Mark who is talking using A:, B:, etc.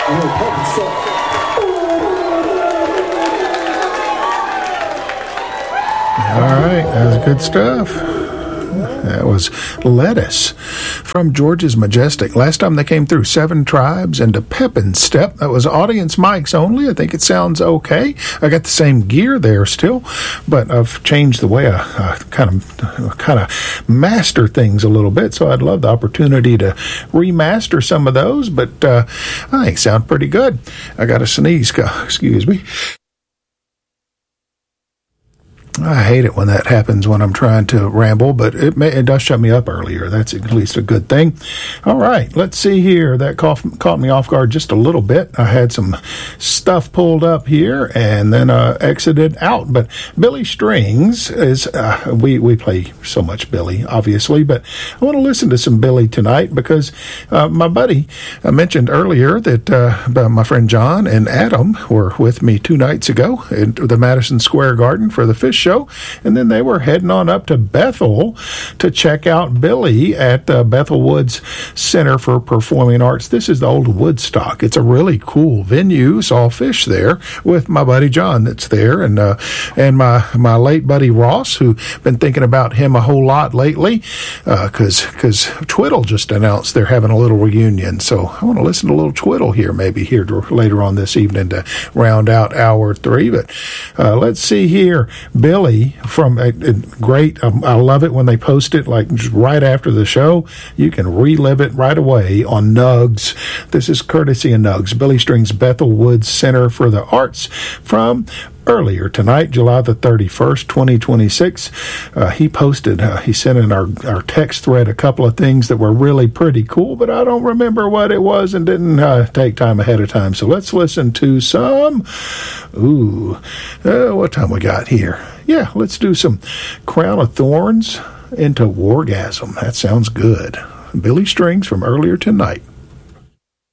A: All right, that was good stuff. That was Lettuce from George's Majestic. Last time they came through, 7 Tribes and a Pepin Step. That was audience mics only. I think it sounds okay. I got the same gear there still, but I've changed the way I kind of master things a little bit, so I'd love the opportunity to remaster some of those, but I think sound pretty good. I got a sneeze. Excuse me. I hate it when that happens when I'm trying to ramble, but it does shut me up earlier. That's at least a good thing. All right, let's see here. That caught me off guard just a little bit. I had some stuff pulled up here and then exited out. But Billy Strings is, we play so much Billy, obviously, but I want to listen to some Billy tonight because my buddy, I mentioned earlier that my friend John and Adam were with me 2 nights ago at the Madison Square Garden for the Fish Show, and then they were heading on up to Bethel to check out Billy at Bethel Woods Center for Performing Arts. This is the old Woodstock. It's a really cool venue. Saw Fish there with my buddy John that's there, and my late buddy Ross, who been thinking about him a whole lot lately, because Twiddle just announced they're having a little reunion. So I want to listen to a little Twiddle here, maybe here later on this evening to round out hour 3. But let's see here. Billy from great. I love it when they post it like just right after the show. You can relive it right away on Nugs. This is courtesy of Nugs. Billy Strings Bethel Woods Center for the Arts from earlier tonight, July the 31st, 2026. He posted, he sent in our text thread a couple of things that were really pretty cool, but I don't remember what it was and didn't take time ahead of time. So let's listen to some, what time we got here? Yeah, let's do some Crown of Thorns into Wargasm. That sounds good. Billy Strings from earlier tonight.